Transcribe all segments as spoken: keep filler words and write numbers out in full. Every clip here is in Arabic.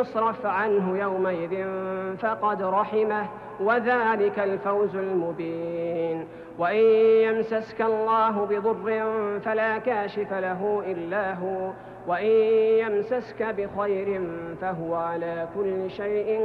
يصرف عنه يومئذ فقد رحمه وذلك الفوز المبين. وإن يمسسك الله بضر فلا كاشف له إلا هو وإن يمسسك بخير فهو على كل شيء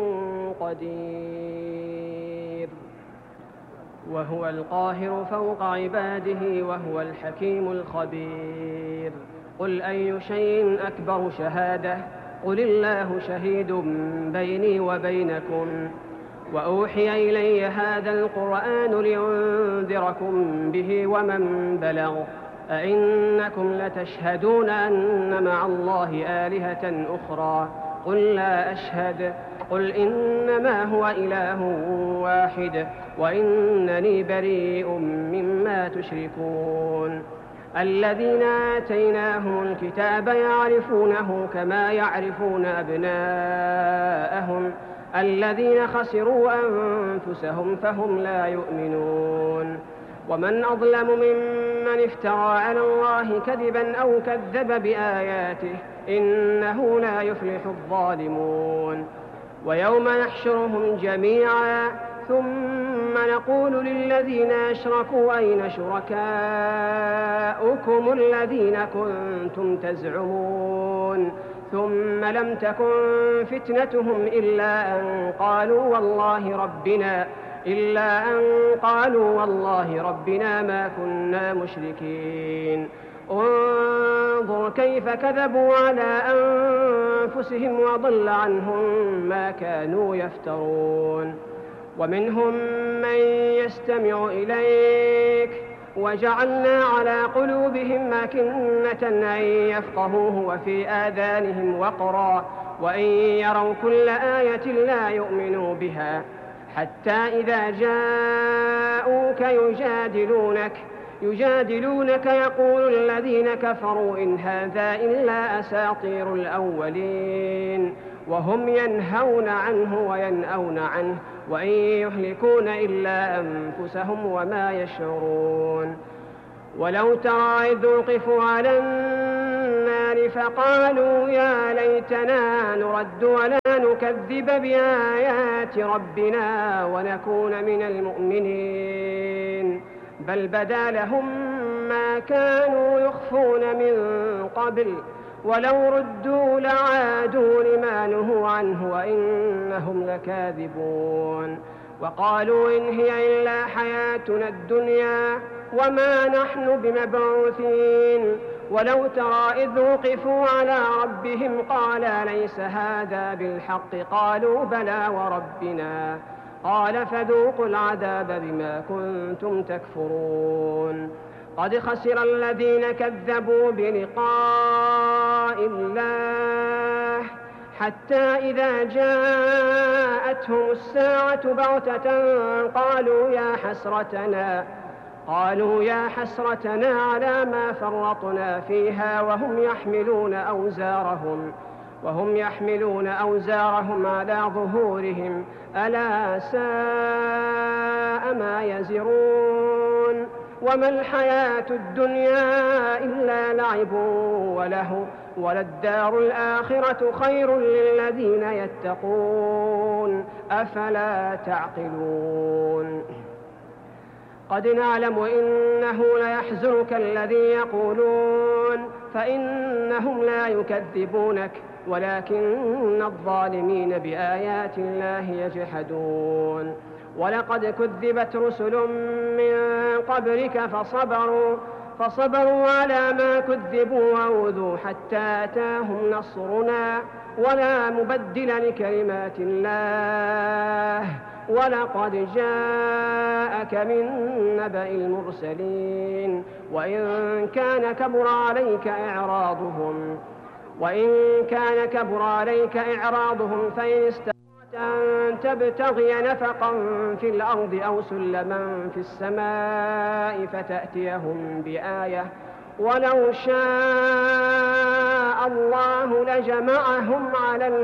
قدير وهو القاهر فوق عباده وهو الحكيم الخبير. قل أي شيء أكبر شهادة قل الله شهيد بيني وبينكم وأوحي إلي هذا القرآن لينذركم به ومن بلغ أئنكم لتشهدون أن مع الله آلهة أخرى قل لا أشهد قل إنما هو إله واحد وإنني بريء مما تشركون. الذين آتيناهم الكتاب يعرفونه كما يعرفون أبناءهم الذين خسروا أنفسهم فهم لا يؤمنون. ومن أظلم ممن افترى على الله كذبا أو كذب بآياته إنه لا يفلح الظالمون. ويوم نحشرهم جميعا ثم نقول للذين أشركوا أين شركاؤكم الذين كنتم تزعمون ثم لم تكن فتنتهم إلا أن قالوا والله ربنا إلا أن قالوا والله ربنا ما كنا مشركين. انظر كيف كذبوا على أنفسهم وضل عنهم ما كانوا يفترون. ومنهم من يستمع إليك وجعلنا على قلوبهم أكنة أن يفقهوه وفي آذانهم وقرا وإن يروا كل آية لا يؤمنوا بها حتى إذا جاءوك يجادلونك يجادلونك يقول الذين كفروا إن هذا إلا أساطير الأولين وهم ينهون عنه وينأون عنه وإن يهلكون إلا أنفسهم وما يشعرون. ولو ترى إذ وقفوا على النار فقالوا يا ليتنا نرد ولا نكذب بآيات ربنا ونكون من المؤمنين بل بدا لهم ما كانوا يخفون من قبل ولو ردوا لعادوا لما نهوا عنه وإنهم لكاذبون. وقالوا إن هي إلا حياتنا الدنيا وما نحن بمبعوثين. ولو ترى إذ وقفوا على ربهم قال ليس هذا بالحق قالوا بلى وربنا قال فذوقوا العذاب بما كنتم تكفرون. قد خسر الذين كذبوا بلقاء الله حتى إذا جاءتهم الساعة بغتة قالوا يا حسرتنا قالوا يا حسرتنا على ما فرطنا فيها وهم يحملون أوزارهم وهم يحملون أوزارهم على ظهورهم ألا ساء ما يزرون. وما الحياة الدنيا إلا لعب وله وللدار الآخرة خير للذين يتقون أفلا تعقلون. قد نعلم إنه ليحزنك الذي يقولون فإنهم لا يكذبونك ولكن الظالمين بآيات الله يجحدون. ولقد كذبت رسل من قبلك فصبروا فصبروا على ما كذبوا وأوذوا حتى أتاهم نصرنا ولا مبدل لكلمات الله ولقد جاءك من نبأ المرسلين. وإن كان كبر عليك إعراضهم وإن كان كبر عليك إعراضهم فإن استطعت أن تبتغي نفقا في الأرض أو سلما في السماء فتأتيهم بآية ولو شاء الله لجمعهم على